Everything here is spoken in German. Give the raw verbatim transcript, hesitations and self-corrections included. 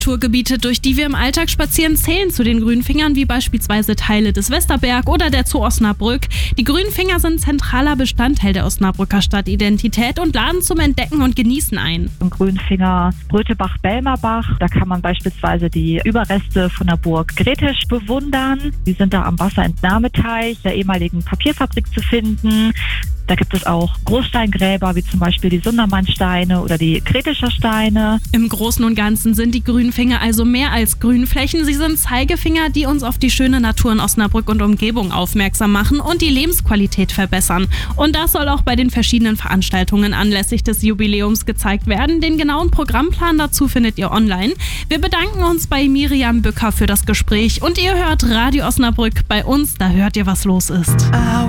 Naturgebiete, durch die wir im Alltag spazieren, zählen zu den Grünfingern, wie beispielsweise Teile des Westerberg oder der Zoo Osnabrück. Die Grünfinger sind zentraler Bestandteil der Osnabrücker Stadtidentität und laden zum Entdecken und Genießen ein. Im Grünfinger Brötebach-Belmerbach, da kann man beispielsweise die Überreste von der Burg Gretisch bewundern. Die sind da am Wasserentnahmeteich der ehemaligen Papierfabrik zu finden. Da gibt es auch Großsteingräber, wie zum Beispiel die Sundermannsteine oder die Kretischer Steine. Im Großen und Ganzen sind die Grünfinger also mehr als Grünflächen. Sie sind Zeigefinger, die uns auf die schöne Natur in Osnabrück und Umgebung aufmerksam machen und die Lebensqualität verbessern. Und das soll auch bei den verschiedenen Veranstaltungen anlässlich des Jubiläums gezeigt werden. Den genauen Programmplan dazu findet ihr online. Wir bedanken uns bei Miriam Bücker für das Gespräch und ihr hört Radio Osnabrück bei uns, da hört ihr, was los ist.